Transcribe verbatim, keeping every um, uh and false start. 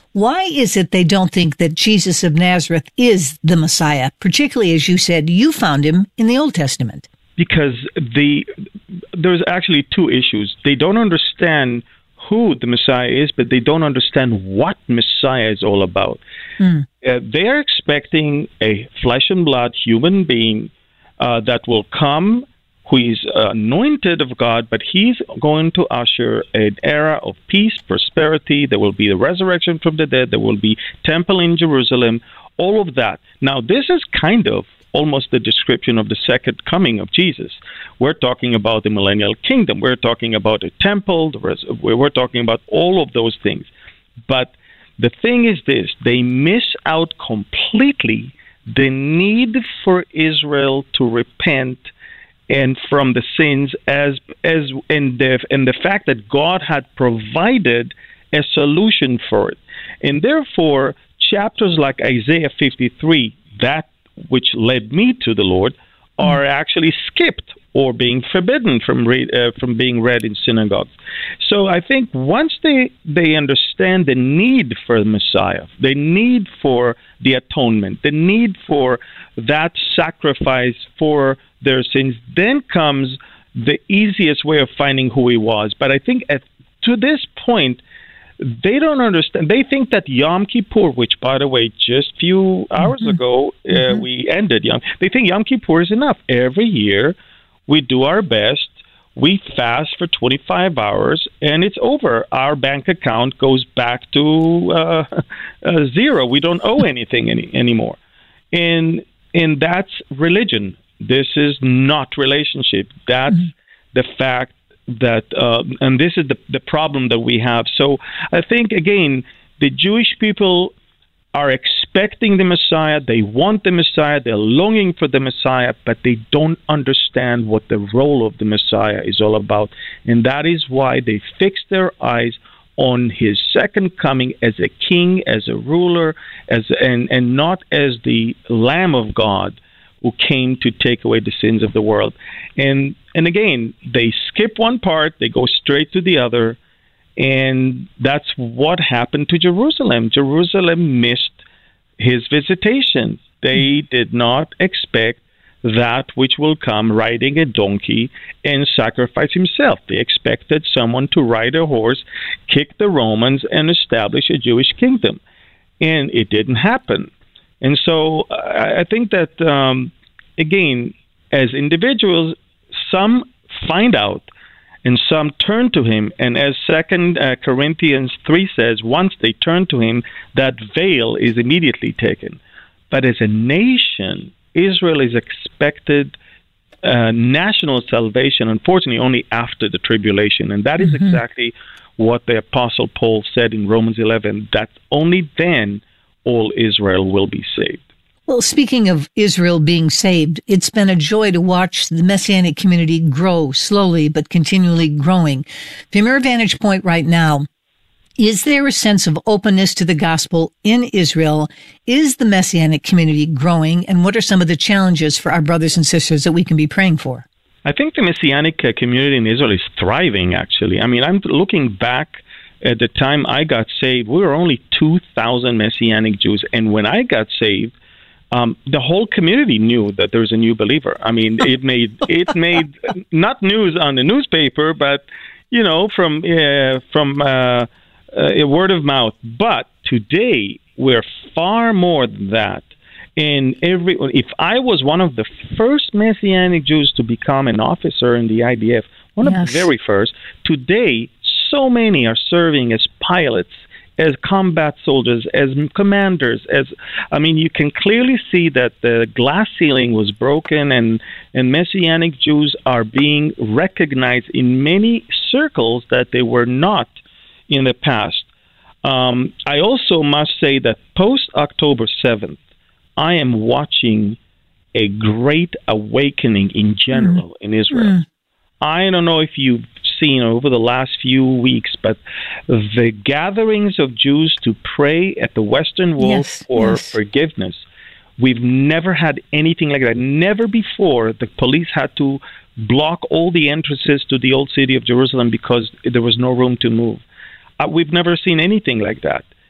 Why is it they don't think that Jesus of Nazareth is the Messiah, particularly, as you said, you found him in the Old Testament? Because the there's actually two issues. They don't understand who the Messiah is, but they don't understand what Messiah is all about. Mm. Uh, they are expecting a flesh and blood human being uh, that will come, who is anointed of God, but he's going to usher an era of peace, prosperity. There will be the resurrection from the dead. There will be temple in Jerusalem, all of that. Now, this is kind of almost the description of the second coming of Jesus. We're talking about the millennial kingdom. We're talking about a temple. The res- we're talking about all of those things. But the thing is this, they miss out completely the need for Israel to repent and from the sins as as and the and the fact that God had provided a solution for it. And therefore, chapters like Isaiah fifty-three, that which led me to the Lord, are actually skipped or being forbidden from read, uh, from being read in synagogues. So I think once they they understand the need for the Messiah, the need for the atonement, the need for that sacrifice for their sins, then comes the easiest way of finding who he was. But I think at, to this point, they don't understand. They think that Yom Kippur, which, by the way, just a few hours mm-hmm. ago, uh, mm-hmm. we ended Yom, they think Yom Kippur is enough. Every year, we do our best. We fast for twenty-five hours, and it's over. Our bank account goes back to uh, uh, zero. We don't owe anything any, anymore. And, and that's religion. This is not relationship. That's mm-hmm. the fact that, uh, and this is the, the problem that we have. So I think, again, the Jewish people are expecting the Messiah. They want the Messiah. They're longing for the Messiah, but they don't understand what the role of the Messiah is all about. And that is why they fix their eyes on his second coming as a king, as a ruler, as and, and not as the Lamb of God who came to take away the sins of the world. And and again, they skip one part, they go straight to the other, and that's what happened to Jerusalem. Jerusalem missed his visitation. They did not expect that which will come riding a donkey and sacrifice himself. They expected someone to ride a horse, kick the Romans, and establish a Jewish kingdom. And it didn't happen. And so I think that, um, again, as individuals, some find out and some turn to him. And as Second uh, Corinthians three says, once they turn to him, that veil is immediately taken. But as a nation, Israel is expected uh, national salvation, unfortunately, only after the tribulation. And that is mm-hmm. exactly what the Apostle Paul said in Romans eleven, that only then all Israel will be saved. Well, speaking of Israel being saved, it's been a joy to watch the Messianic community grow slowly but continually growing. From your vantage point right now, is there a sense of openness to the gospel in Israel? Is the Messianic community growing? And what are some of the challenges for our brothers and sisters that we can be praying for? I think the Messianic uh, community in Israel is thriving, actually. I mean, I'm looking back at the time I got saved, we were only two thousand Messianic Jews. And when I got saved, um, the whole community knew that there was a new believer. I mean, it made it made not news on the newspaper, but, you know, from uh, from uh, uh, word of mouth. But today, we're far more than that. And every if I was one of the first Messianic Jews to become an officer in the I D F, one yes. of the very first, today, so many are serving as pilots, as combat soldiers, as commanders. As I mean, you can clearly see that the glass ceiling was broken, and, and Messianic Jews are being recognized in many circles that they were not in the past. Um, I also must say that post-October seventh, I am watching a great awakening in general mm. in Israel. Mm. I don't know if you've seen over the last few weeks, but the gatherings of Jews to pray at the Western Wall yes, for yes. forgiveness, we've never had anything like that. Never before the police had to block all the entrances to the old city of Jerusalem because there was no room to move. Uh, we've never seen anything like that.